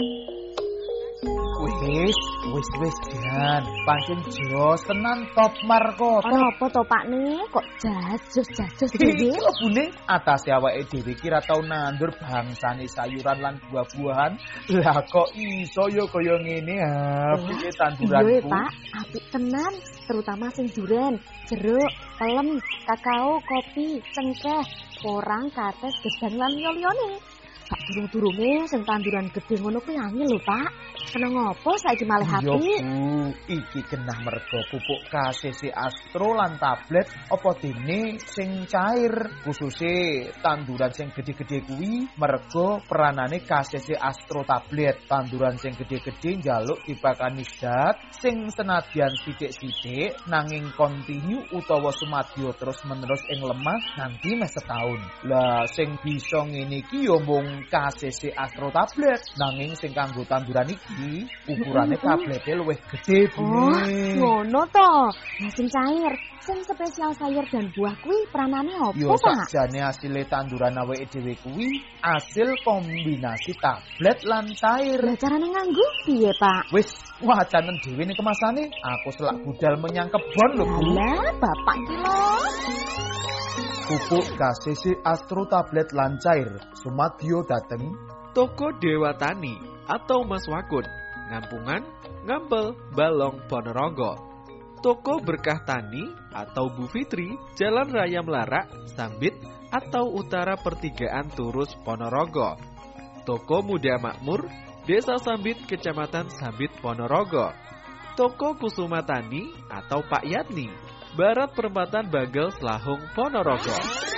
Wis Jan, pancen jos tenan top marko. Apa to Pak nih? Kok jasus dhewe? Lebune atase awake dhewe ki ra tau nandur bangsane sayuran lan buah-buahan. Lah kok iso ya kaya ngene piye tanduranku? Iya Pak, apik tenan, terutama sing duren, jeruk, pelem, kakao, kopi, cengkeh, porang, kates, gedang lan liya-liyane. Sak durung-durunge sing tanduran gedhe ngono kuwi angel lho, Pak. Kena ngopo saiki malih apik? Yo Bu, iki genah mergo pupuk KCC Astro lan tablet apa dene sing cair, khususe tanduran sing gedhe-gedhe kuwi mergo peranane KCC Astro tablet. Tanduran sing gedhe-gedhe njaluk dipakani zat sing senadyan sithik-sithik nanging kontinu utawa sumadyo terus-menerus ing lemah nganti mes setahun. Lah sing bisa ngene iki yo mung KCC Astro tablet, nanging sing kanggo tanduran iki ukurane tablete luwih gedhe Bu. Oh, ngono to. Lah sing cair, sing spesial sayur dan buah kuwi peranane opo, Yo Pak? sakjane asile tanduran awake dhewe kuwi asil kombinasi tablet lan cair. Lah carane nganggo piye, Pak? Wis wacanen dhewe ning kemasane, aku selak budal menyang kebon lho Bu. Lah, Bapak ki lho. Pupuk KCC Astro tablet lan cair sumadyo dateng Toko Dewa Tani atau Mas Wakun, Ngampungan, Ngampel, Balong, Ponorogo. Toko Berkah Tani atau Bu Fitri, Jalan Raya Melarak, Sambit atau Utara Pertigaan Turus, Ponorogo. Toko Muda Makmur, Desa Sambit, Kecamatan Sambit, Ponorogo. Toko Kusuma Tani atau Pak Yatni, Barat Perempatan Bagel, Selahung, Ponorogo.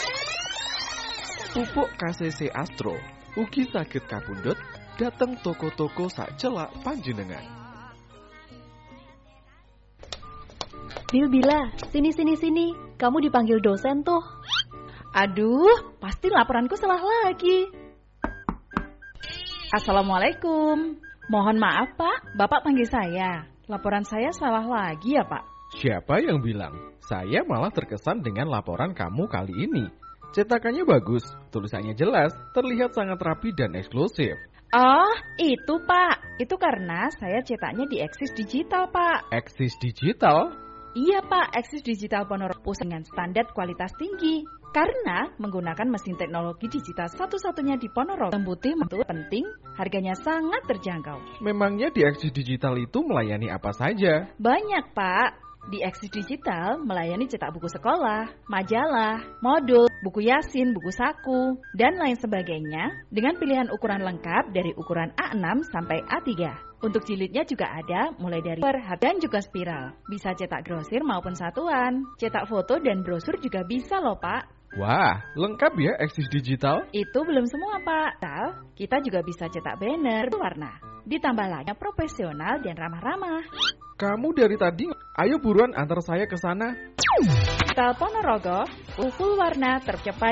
Pupuk KCC Astro ugi saged kapundhut dateng toko-toko sak celak panjenengan. Bila, sini. Kamu dipanggil dosen tuh. Aduh, pasti laporanku salah lagi. Assalamualaikum. Mohon maaf Pak, Bapak panggil saya. Laporan saya salah lagi ya Pak? Siapa yang bilang? Saya malah terkesan dengan laporan kamu kali ini. Cetakannya bagus, tulisannya jelas, terlihat sangat rapi dan eksklusif. Oh, itu Pak. Itu karena saya cetaknya di Eksis Digital Pak. Eksis Digital? Iya Pak, Eksis Digital Ponorogo dengan standar kualitas tinggi. Karena menggunakan mesin teknologi digital satu-satunya di Ponorogo. Putih itu penting, harganya sangat terjangkau. Memangnya di Eksis Digital itu melayani apa saja? Banyak Pak. Di Eksis Digital melayani cetak buku sekolah, majalah, modul, buku yasin, buku saku, dan lain sebagainya dengan pilihan ukuran lengkap dari ukuran A6 sampai A3. Untuk jilidnya juga ada mulai dari dan juga spiral. Bisa cetak grosir maupun satuan. Cetak foto dan brosur juga bisa loh Pak. Wah, lengkap ya Eksis Digital? Itu belum semua Pak. Kita juga bisa cetak banner warna. Ditambah lagi profesional dan ramah-ramah. Kamu dari tadi, ayo buruan antar saya ke sana. Digital Ponorogo, full warna tercapai.